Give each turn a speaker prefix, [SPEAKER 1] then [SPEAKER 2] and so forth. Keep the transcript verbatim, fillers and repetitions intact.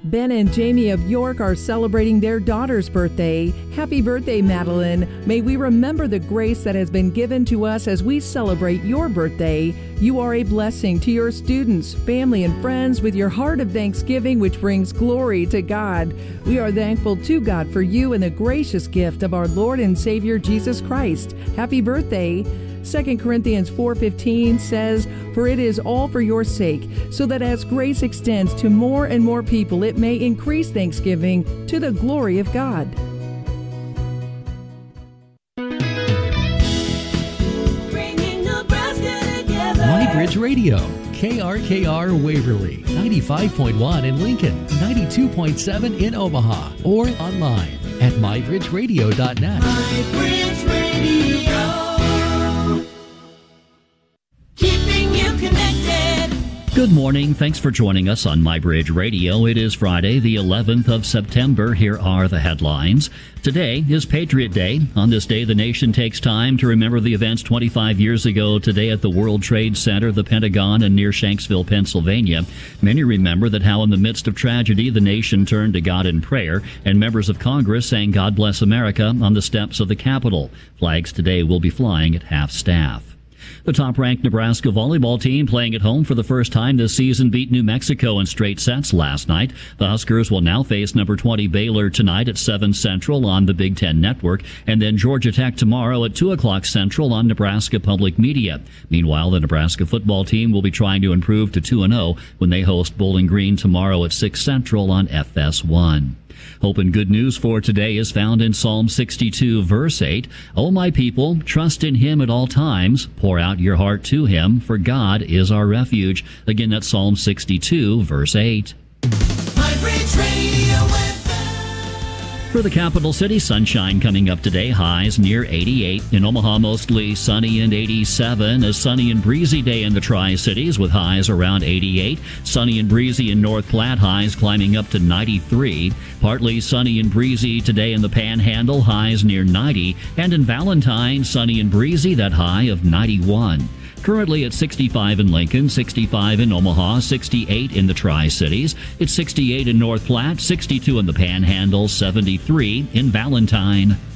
[SPEAKER 1] Ben and Jamie of York are celebrating their daughter's birthday. Happy birthday, Madeline. May we remember the grace that has been given to us as we celebrate your birthday. You are a blessing to your students, family, and friends with your heart of thanksgiving, which brings glory to God. We are thankful to God for you and the gracious gift of our Lord and Savior Jesus Christ. Happy birthday. Second Corinthians four fifteen says, "For it is all for your sake, so that as grace extends to more and more people, it may increase thanksgiving to the glory of God."
[SPEAKER 2] MyBridge Radio, K R K R Waverly, ninety-five point one in Lincoln, ninety-two point seven in Omaha, or online at my bridge radio dot net.
[SPEAKER 3] MyBridge Radio. Keeping you connected.
[SPEAKER 4] Good morning. Thanks for joining us on MyBridge Radio. It is Friday, the eleventh of September. Here are the headlines. Today is Patriot Day. On this day, the nation takes time to remember the events twenty-five years ago today at the World Trade Center, the Pentagon, and near Shanksville, Pennsylvania. Many remember that how in the midst of tragedy, the nation turned to God in prayer, and members of Congress sang God Bless America on the steps of the Capitol. Flags today will be flying at half-staff. The top-ranked Nebraska volleyball team, playing at home for the first time this season, beat New Mexico in straight sets last night. The Huskers will now face number twenty Baylor tonight at seven Central on the Big Ten Network, and then Georgia Tech tomorrow at two o'clock Central on Nebraska Public Media. Meanwhile, the Nebraska football team will be trying to improve to two and oh when they host Bowling Green tomorrow at six Central on F S one. Hope and good news for today is found in Psalm sixty-two, verse eight. O my people, trust in him at all times. Pour out your heart to him, for God is our refuge. Again, that's Psalm sixty-two, verse eight.
[SPEAKER 3] MyBridge Radio weather.
[SPEAKER 4] For the capital city, sunshine coming up today, highs near eighty-eight. In Omaha, mostly sunny and eighty-seven. A sunny and breezy day in the Tri-Cities with highs around eighty-eight. Sunny and breezy in North Platte, highs climbing up to ninety-three. Partly sunny and breezy today in the Panhandle, highs near ninety. And in Valentine, sunny and breezy, that high of ninety-one. Currently at sixty-five in Lincoln, sixty-five in Omaha, sixty-eight in the Tri-Cities. It's sixty-eight in North Platte, sixty-two in the Panhandle, seventy-three in Valentine.